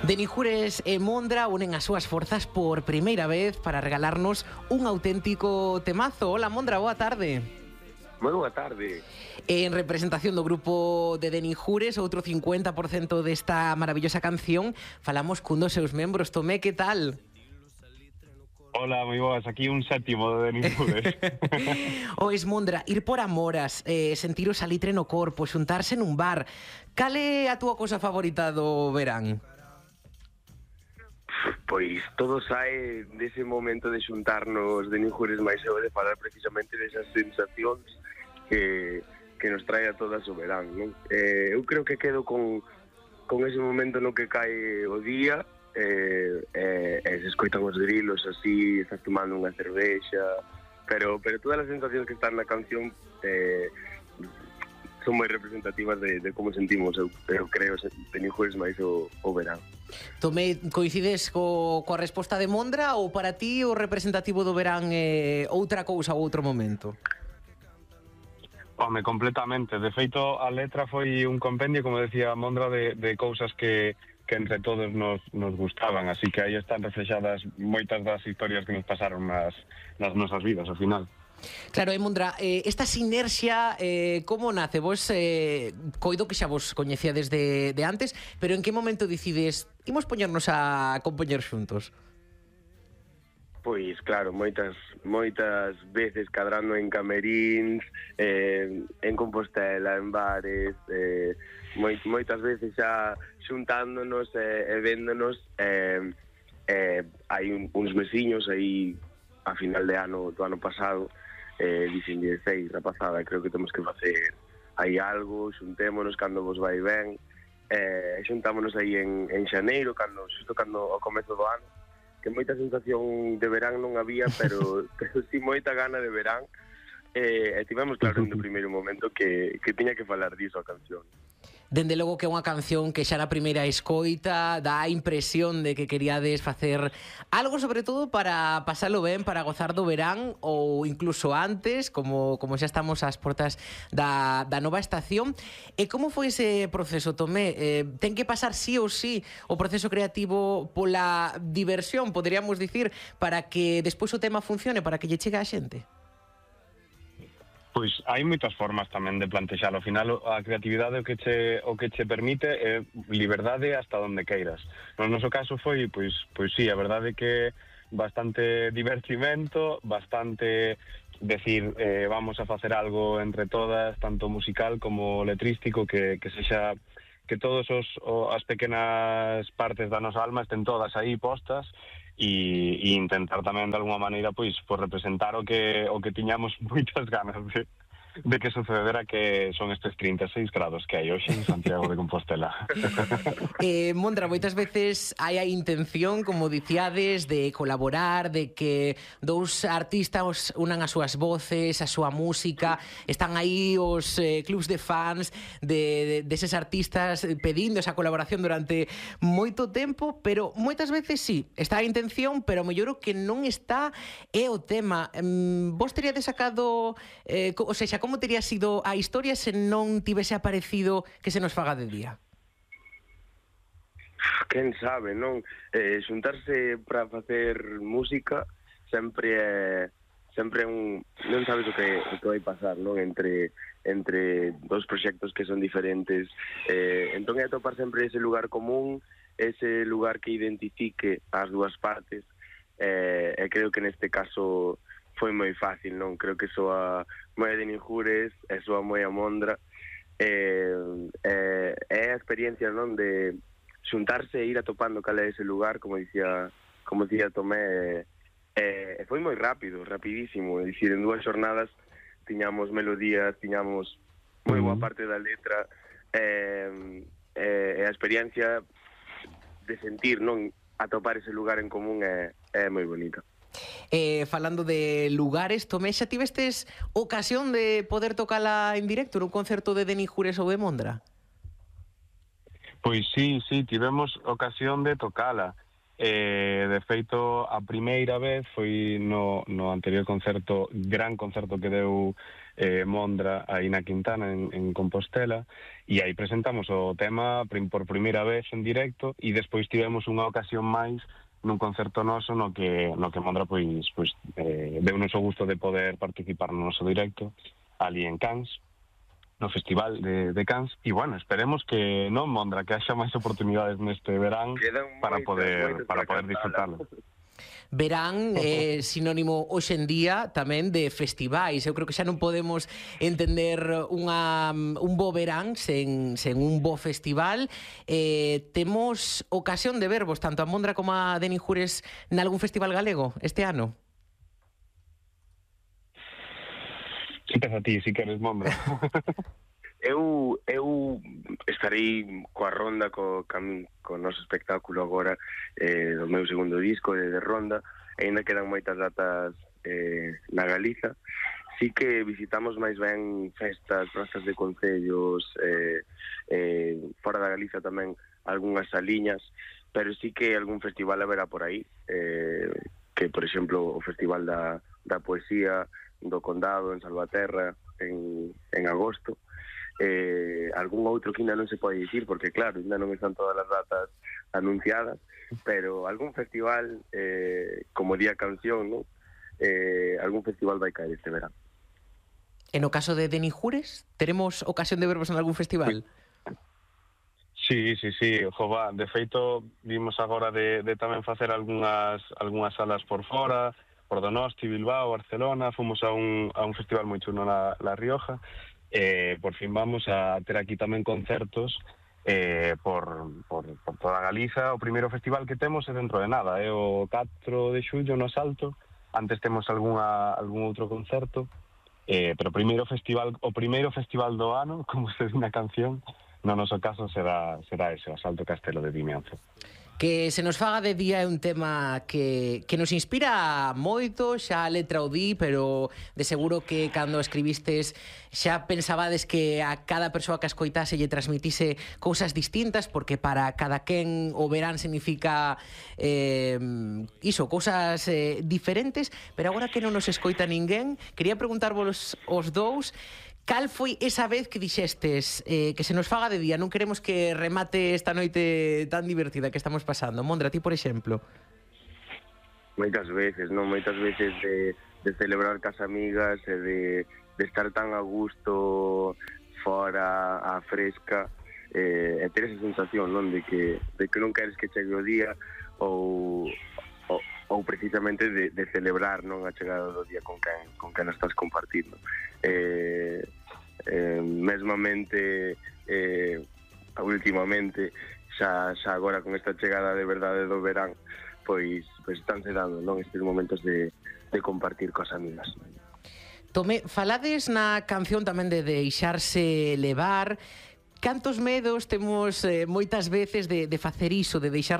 Deni Jures e Mondra unen as súas forzas por primeira vez para regalarnos un auténtico temazo. Hola Mondra, boa tarde. Moi boa tarde. En representación do grupo de Deni Jures, outro 50% desta maravillosa canción, falamos cun dos seus membros. Tomé, que tal? Hola, moi boas, aquí un sétimo de Deni Jures. Ois, Mondra, ir por amoras, sentir o salitre no corpo, xuntarse nun bar. Cal é a túa cousa favorita do verán? Pois todo sae dese momento de xuntarnos de Deni Jures máis eu de falar precisamente desas sensacións que nos trae a todas o verán, non? Eu creo que quedo con ese momento no que cae o día e se escoitan os grilos así, estás tomando unha cervexa, pero todas as sensacións que están na canción son moi representativas de como sentimos, eu creo, Deni Jures máis o verán. Tomé, coincides coa resposta de Mondra ou para ti o representativo do verán é outra cousa ou outro momento? Home, completamente. De feito, a letra foi un compendio, como decía Mondra, de cousas que entre todos nos gustaban, así que aí están reflexadas moitas das historias que nos pasaron nas nosas vidas, ao final. Claro, Mondra, esta sinerxia, como nace? Vos coido que xa vos coñecía desde antes, pero en que momento decides imos poñernos a compoñer xuntos? Pois claro, moitas veces cadrando en cameríns, en Compostela, en bares, moitas veces xa xuntándonos e véndonos, hai uns mesiños aí a final de ano do ano pasado, dicen 16, rapazada, creo que temos que facer aí algo, xuntémonos cando vos vai ben, xuntámonos aí en xaneiro, xusto cando ao comezo do ano, que moita sensación de verán non había, pero si moita gana de verán, e tivemos claro no primeiro momento que tiña que falar diso a canción. Dende logo que é unha canción que xa na primeira escoita dá a impresión de que queríades facer algo sobre todo para pasalo ben, para gozar do verán ou incluso antes, como xa estamos ás portas da nova estación. E como foi ese proceso, Tomé? Ten que pasar sí ou sí o proceso creativo pola diversión, poderíamos dicir, para que despois o tema funcione, para que lle chegue a xente? Pois hai moitas formas tamén de plantexar. Ao final, a creatividade o que che permite é liberdade hasta onde queiras. No noso caso foi, pois sí, a verdade que bastante divertimento, bastante decir, vamos a facer algo entre todas, tanto musical como letrístico, que sexa, que todos as pequenas partes da nosa alma estén todas aí postas, e intentar tamén de alguma maneira pois representar o que tiñamos moitas ganas de que sucedera, que son estes 36 grados que hai hoxe en Santiago de Compostela. Mondra, moitas veces hai a intención, como diciades, de colaborar, de que dous artistas unan as súas voces, a súa música, están aí os clubs de fans deses artistas pedindo esa colaboración durante moito tempo, pero moitas veces sí, está a intención, pero mellor o que non está é o tema. Vos teríades sacado, ou seja, como tería sido a historia se non tivese aparecido Que se nos faga de día? Quen sabe, non? Xuntarse para facer música sempre é non sabes o que vai pasar, non? Entre dos proxectos que son diferentes, entón é atopar sempre ese lugar común, ese lugar que identifique as dúas partes, e creo que neste caso foi moi fácil, non? Creo que soa moi a Deni Jures e soa moi a Mondra, é a experiencia, non? De xuntarse e ir atopando cal é ese lugar, como dicía Tomé, foi moi rápido, rapidísimo, é dicir, en 2 xornadas tiñamos melodías, tiñamos moi boa parte da letra, e a experiencia de sentir, non? Atopar ese lugar en común é moi bonita. Falando de lugares, Tomé, xa tivestes ocasión de poder tocala en directo nun concerto de Deni Jures ou de Mondra? Pois sí, tivemos ocasión de tocala. De feito, a primeira vez foi no anterior concerto, gran concerto que deu Mondra aí na Quintana, en Compostela, e aí presentamos o tema por primeira vez en directo, e despois tivemos unha ocasión máis nun concerto noso no que Mondra pois deu-nos o gusto de poder participar no noso directo ali en Cans, no Festival de Cans, e bueno, esperemos que non, Mondra, que haxa máis oportunidades neste verán para poder disfrutarlo. Verán é sinónimo hoxe en día tamén de festivais. Eu creo que xa non podemos entender un bo verán sen un bo festival. Temos ocasión de vervos tanto a Mondra como a Deni Jures nalgún festival galego este ano? Empeza a ti, si queres, Mondra. Eu estarei coa Ronda, co noso espectáculo agora do meu segundo disco de Ronda. Ainda quedan moitas datas na Galiza. Sí que visitamos máis ben festas, prazas de concellos, fora da Galiza tamén algunhas saliñas, pero sí que algún festival haberá por aí, que, por exemplo, o Festival da Poesía do Condado en Salvaterra en agosto. Algún outro que ainda non se pode dicir porque claro, ainda non están todas as datas anunciadas, pero algún festival como Día Canción, ¿no? Algún festival vai caer este verán. En o caso de Deni Jures, teremos ocasión de vervos en algún festival? Sí, jova, de feito vimos agora de tamén facer algunhas salas por fora, por Donosti, Bilbao, Barcelona. Fomos a un festival moi chulo na La Rioja. Por fin vamos a ter aquí tamén concertos por toda Galiza. O primeiro festival que temos é dentro de nada, é o 4 de xullo no Salto. Antes temos algún outro concerto, pero o primeiro festival do ano, como se di na canción, no noso caso será ese, o Salto Castelo de Vimianzo. Que se nos faga de día é un tema que nos inspira moito, xa a letra o di, pero de seguro que cando escribistes xa pensabades que a cada persoa que a escoitase lle transmitise cousas distintas, porque para cada quen o verán significa cousas diferentes, pero agora que non nos escoita ninguén, quería preguntarvos os dous, cal foi esa vez que dixestes que se nos faga de día, non queremos que remate esta noite tan divertida que estamos pasando? Mondra, ti, por exemplo. Moitas veces, non? Moitas veces de celebrar cas amigas e de estar tan a gusto fora, a fresca, e ter esa sensación, non? De que non queres que chegue o día ou precisamente de celebrar, non, a chegada do día con quen estás compartindo. Mesmamente últimamente xa agora con esta chegada de verdade do verán, pois estánse dando, non, estes momentos de compartir cos amigas. Tome, falades na canción tamén de deixarse levar. Cantos medos temos moitas veces de facer iso, de deixar